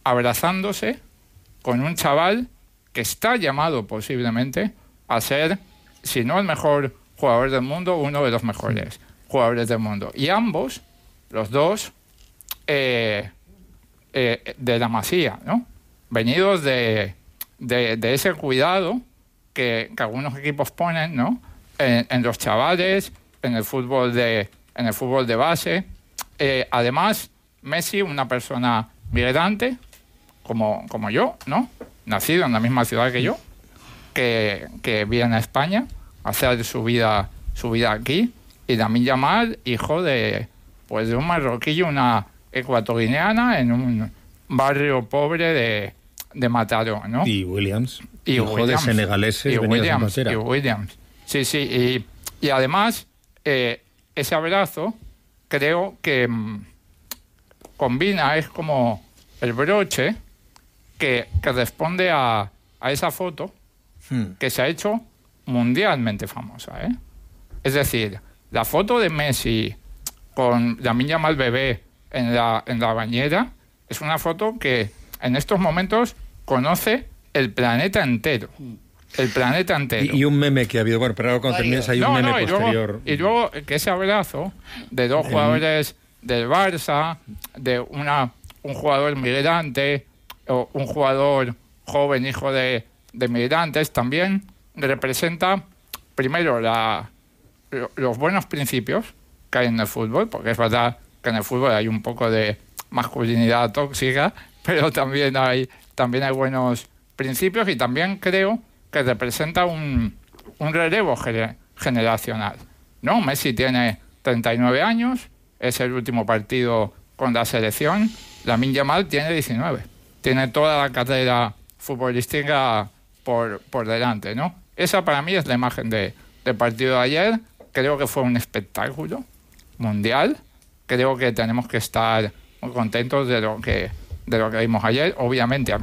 abrazándose con un chaval que está llamado posiblemente a ser, si no el mejor jugador del mundo, uno de los mejores jugadores del mundo. Y ambos, los dos, de la Masía, ¿no? Venidos de ese cuidado que algunos equipos ponen, ¿no? En los chavales, en el fútbol de base. Además, Messi, una persona migrante, como yo, ¿no? Nacido en la misma ciudad que yo, que viene a España a hacer su vida aquí, y Lamine Yamal, hijo de un marroquí y una ecuatoriana en un barrio pobre de Mataró, ¿no? Y Williams, hijo de senegaleses venidos a Matera. Y Williams, sí. Y además, ese abrazo creo que combina, es como el broche que responde a esa foto que se ha hecho mundialmente famosa, ¿eh? Es decir, la foto de Messi con Lamine Yamal bebé en la bañera es una foto que en estos momentos conoce el planeta entero. El planeta entero. Y un meme que ha habido, bueno, pero ahora cuando termines hay un meme posterior. Y luego que ese abrazo de dos jugadores del Barça, de un jugador migrante o un jugador joven, hijo de migrantes, también representa primero los buenos principios que hay en el fútbol, porque es verdad que en el fútbol hay un poco de masculinidad tóxica, pero también hay buenos principios, y también creo que representa un relevo generacional, ¿no? Messi tiene 39 años, es el último partido con la selección. Lamine Yamal tiene 19. Tiene toda la carrera futbolística por delante, ¿no? Esa para mí es la imagen del partido de ayer. Creo que fue un espectáculo mundial. Creo que tenemos que estar muy contentos de lo que vimos ayer. Obviamente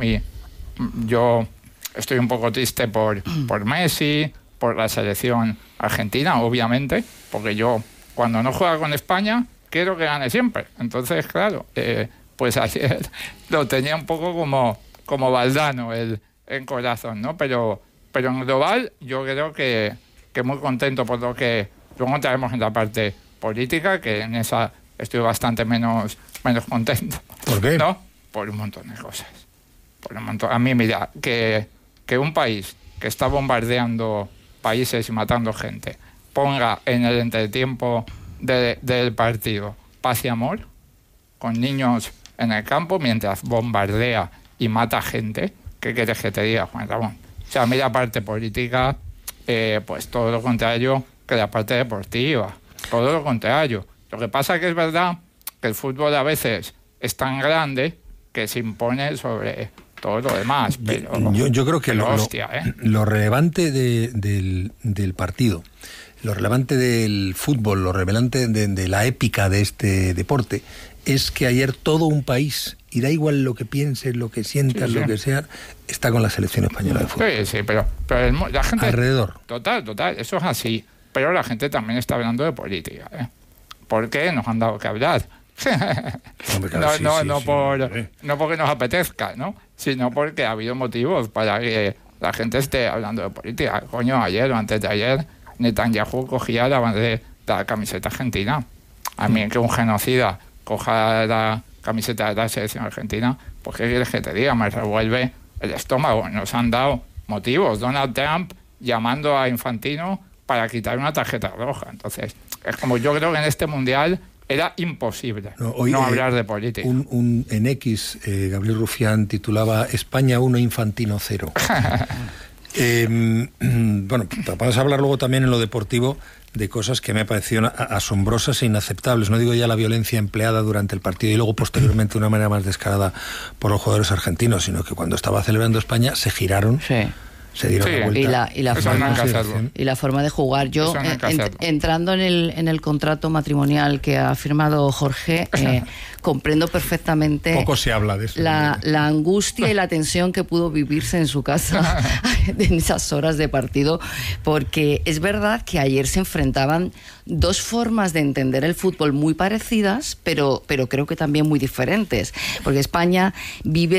yo estoy un poco triste por Messi, por la selección argentina, obviamente, porque yo cuando no juega con España quiero que gane siempre. Entonces, claro, pues ayer lo tenía un poco como Valdano el corazón, ¿no? Pero en global yo creo que muy contento por lo que luego entraremos en la parte política, que en esa estoy bastante menos contento. ¿Por qué? ¿No? Por un montón de cosas. A mí, mira, que un país que está bombardeando países y matando gente ponga en el entretiempo del partido paz y amor, con niños en el campo, mientras bombardea y mata gente, ¿qué quieres que te diga, Juan Ramón? O sea, a mí la parte política, pues todo lo contrario que la parte deportiva, todo lo contrario. Lo que pasa es que es verdad que el fútbol a veces es tan grande que se impone sobre todo lo demás, pero yo creo que lo relevante del partido, lo relevante del fútbol, lo relevante de la épica de este deporte, es que ayer todo un país, y da igual lo que pienses, lo que sientas, lo que sea, está con la selección española de fútbol. Sí, pero la gente... Alrededor. Total, eso es así. Pero la gente también está hablando de política, ¿eh? ¿Por qué nos han dado que hablar? No porque nos apetezca, ¿no? Sino porque ha habido motivos para que la gente esté hablando de política. Coño, ayer o antes de ayer Netanyahu cogía la camiseta argentina. A mí que un genocida coja la camiseta de la selección argentina, pues ¿qué quieres que te diga? Me revuelve el estómago. Nos han dado motivos. Donald Trump llamando a Infantino para quitar una tarjeta roja. Entonces, es como yo creo que en este Mundial era imposible no hablar de política. En X, Gabriel Rufián titulaba España 1, Infantino 0. Bueno, vamos a hablar luego también en lo deportivo de cosas que me parecieron asombrosas e inaceptables. No digo ya la violencia empleada durante el partido y luego posteriormente de una manera más descarada por los jugadores argentinos, sino que cuando estaba celebrando España se giraron. Sí. Se dieron la vuelta. Y la forma de jugar. Yo, entrando en el contrato matrimonial que ha firmado Jorge, comprendo perfectamente poco se habla de eso, la angustia y la tensión que pudo vivirse en su casa en esas horas de partido, porque es verdad que ayer se enfrentaban dos formas de entender el fútbol muy parecidas, pero creo que también muy diferentes, porque España vive